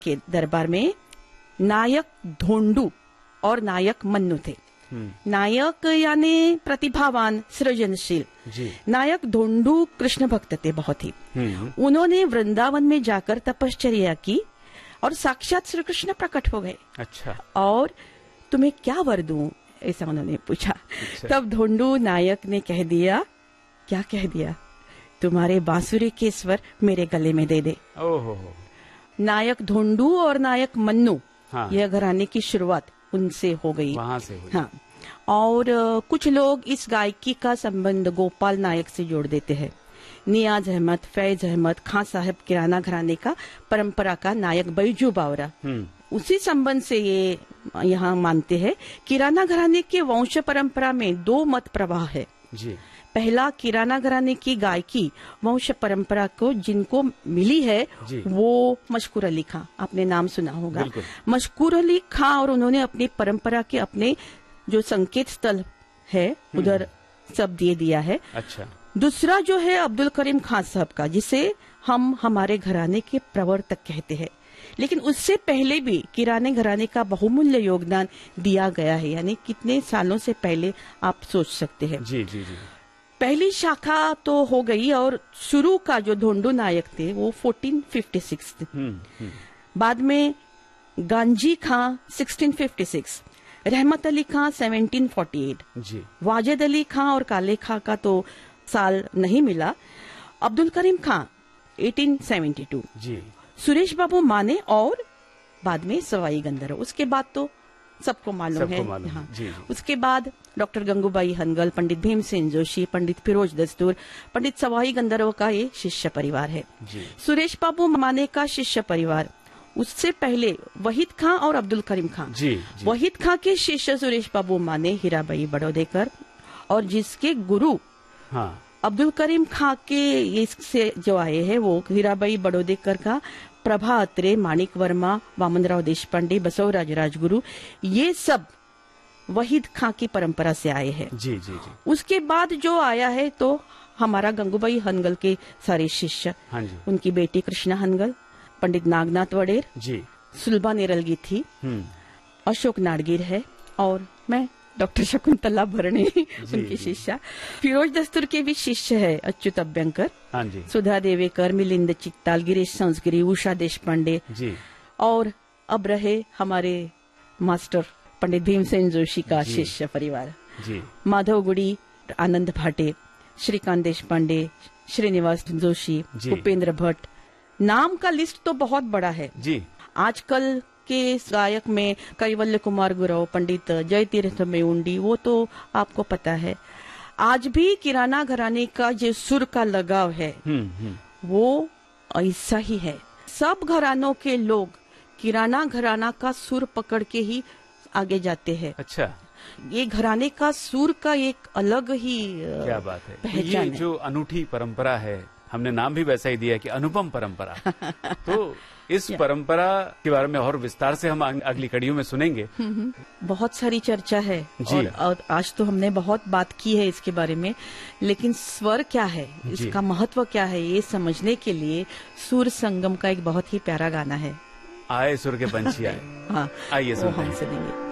के दरबार में नायक धोंडू और नायक मन्नू थे। नायक यानी प्रतिभावान, सृजनशील। नायक धोंडू कृष्ण भक्त थे बहुत ही। उन्होंने वृंदावन में जाकर तपश्चर्या की और साक्षात श्री कृष्ण प्रकट हो गए। अच्छा। और तुम्हें क्या वर दूं, ऐसा उन्होंने पूछा। अच्छा। तब धोंडू नायक ने कह दिया, क्या कह दिया, तुम्हारे बांसुरी के स्वर मेरे गले में दे दे। ओहो। नायक धोंडू और नायक मन्नू, हाँ। यह घराने की शुरुआत उनसे हो गई, वहां से हुई। हाँ। और कुछ लोग इस गायकी का संबंध गोपाल नायक से जोड़ देते हैं। नियाज अहमद, फैज अहमद, खां साहब किराना घराने का परंपरा का नायक बैजू बावरा, उसी संबंध से ये यहाँ मानते हैं। किराना घराने के वंश परंपरा में दो मत प्रवाह है जी। पहला, किराना घराने की गायकी वंश परंपरा को जिनको मिली है वो मशकूर अली खां, आपने नाम सुना होगा। मशकूर अली खां, और उन्होंने अपनी परंपरा के अपने जो संकेत स्थल है उधर सब दे दिया है। अच्छा। दूसरा जो है अब्दुल करीम खान साहब का, जिसे हम हमारे घराने के प्रवर्तक कहते हैं, लेकिन उससे पहले भी किराने घराने का बहुमूल्य योगदान दिया गया है। यानी कितने सालों से पहले आप सोच सकते हैं। जी जी जी। पहली शाखा तो हो गई, और शुरू का जो धोंडू नायक थे वो 1456 थे। बाद में गांजी खां 1656, रहमत अली खां 1748 जी। वाजिद अली खां और काले खां का तो साल नहीं मिला। अब्दुल करीम खां 1872 जी। सुरेश बाबू माने और बाद में सवाई गंधर्व। उसके बाद तो सबको मालूम है। हाँ। उसके बाद डॉक्टर गंगूबाई हनगल, पंडित भीमसेन जोशी, पंडित फिरोज दस्तूर, पंडित सवाई गंधर्व का ये शिष्य परिवार है। सुरेश बाबू माने का शिष्य परिवार, उससे पहले वहीद खां और अब्दुल करीम खां। वहीद खां के शिष्य सुरेश बाबू माने, हीराबाई बड़ौदेकर, और जिसके गुरु अब्दुल करीम खां के इससे जो आए हैं वो हीराबाई बड़ौदेकर का प्रभा अत्रे, माणिक वर्मा, वामनराव देशपांडे, बसवराज राजगुरु, ये सब वहीद खां की परंपरा से आए हैं। जी जी जी। उसके बाद जो आया है तो हमारा गंगूबाई हनगल के सारे शिष्य, हाँ जी। उनकी बेटी कृष्णा हनगल, पंडित नागनाथ वडेर जी, सुलभा नेरलगी थी, अशोक नाडगिर है, और मैं डॉक्टर शकुंतला भरणे उनकी शिष्या। फिरोज दस्तूर के भी शिष्य है अच्युत अभ्यंकर, हाँ जी। सुधा देवेकर, मिलिंद चित्ताल, गिरीश संसगिरी, उषा देशपांडे जी। और अब रहे हमारे मास्टर पंडित भीमसेन जोशी का शिष्य परिवार जी। माधव गुड़ी, आनंद भाटे, श्रीकांत देशपांडे, श्रीनिवास जोशी, उपेंद्र भट्ट। नाम का लिस्ट तो बहुत बड़ा है जी। आजकल के गायक में कैवल्य कुमार गुरव, पंडित जय तीर्थ मेउंडी, वो तो आपको पता है। आज भी किराना घराने का जो सुर का लगाव है वो ऐसा ही है। सब घरानों के लोग किराना घराना का सुर पकड़ के ही आगे जाते हैं। अच्छा। ये घराने का सुर का एक अलग ही क्या बात है, पहचान है। जो अनूठी परंपरा है, हमने नाम भी वैसा ही दिया कि अनुपम परंपरा। तो इस परंपरा के बारे में और विस्तार से हम अगली कड़ियों में सुनेंगे। बहुत सारी चर्चा है और आज तो हमने बहुत बात की है इसके बारे में, लेकिन स्वर क्या है, इसका महत्व क्या है, ये समझने के लिए सुर संगम का एक बहुत ही प्यारा गाना है। आए सुर के पंछी आए। हाँ, आइए सुनते हैं।